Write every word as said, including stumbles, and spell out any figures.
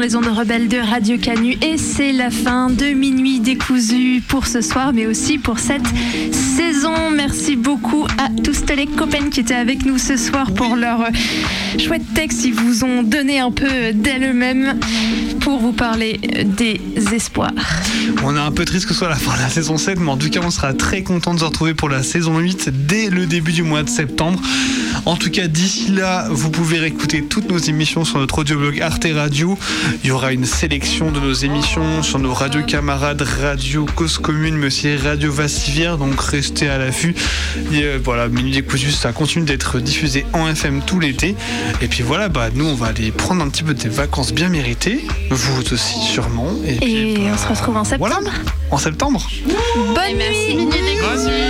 les ondes rebelles de Radio Canu et c'est la fin de Minuit décousu pour ce soir mais aussi pour cette saison. Merci beaucoup à tous les copains qui étaient avec nous ce soir pour leur chouette texte. Ils vous ont donné un peu d'elle-même pour vous parler des espoirs. On est un peu triste que ce soit la fin de la saison sept, mais en tout cas on sera très content de se retrouver pour la saison huit dès le début du mois de septembre. En tout cas d'ici là vous pouvez réécouter toutes nos émissions sur notre audioblog Arte Radio. Il y aura une sélection de nos émissions sur nos radios camarades, Radio Cause Commune mais aussi Radio Vassivière, donc restez à l'affût. Et euh, voilà, Minuit décousu, ça continue d'être diffusé en F M tout l'été. Et puis voilà, bah nous on va aller prendre un petit peu des vacances bien méritées, vous aussi sûrement. Et, et puis, bah, on se retrouve en septembre. Voilà, en septembre. Bonne nuit. Merci Minuit décousu.